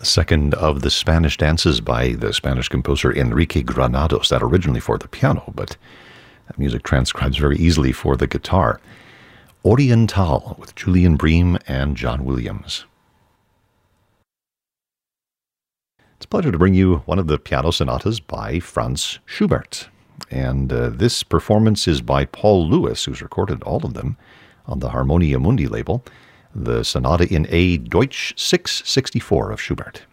The second of the Spanish dances by the Spanish composer Enrique Granados, that originally for the piano, but that music transcribes very easily for the guitar. Oriental with Julian Bream and John Williams. It's a pleasure to bring you one of the piano sonatas by Franz Schubert. And this performance is by Paul Lewis, who's recorded all of them on the Harmonia Mundi label, the Sonata in A Deutsch 664 of Schubert.